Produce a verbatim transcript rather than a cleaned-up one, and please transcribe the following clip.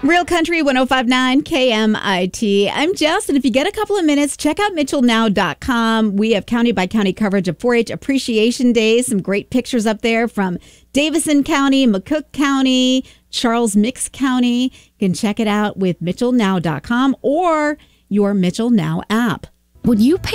Real Country one oh five point nine K M I T. I'm Jess, and if you get a couple of minutes, check out Mitchell Now dot com. We have county-by-county coverage of four H Appreciation Day. Some great pictures up there from Davison County, McCook County, Charles Mix County. You can check it out with Mitchell Now dot com or your Mitchell Now app. Would you pay